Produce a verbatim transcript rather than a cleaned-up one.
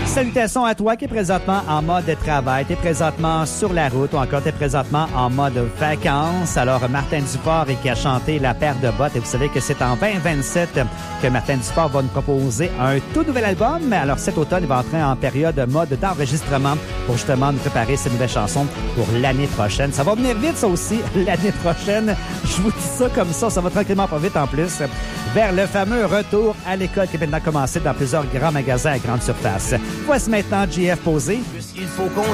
Salutations à toi qui est présentement en mode travail, tu es présentement sur la route ou encore tu es présentement en mode vacances. Alors, Martin Dufort qui a chanté La paire de bottes et vous savez que c'est en vingt vingt-sept que Martin Dufort va nous proposer un tout nouvel album. Alors, cet automne, il va entrer en période mode d'enregistrement pour justement nous préparer ces nouvelles chansons pour l'année prochaine. Ça va venir vite, ça aussi, l'année prochaine. Je vous dis ça comme ça, ça va tranquillement pas vite en plus. Vers le fameux retour à l'école qui est maintenant commencé dans plusieurs grands magasins à grande surface. Voici maintenant J F Posé. Puisqu'il faut qu'on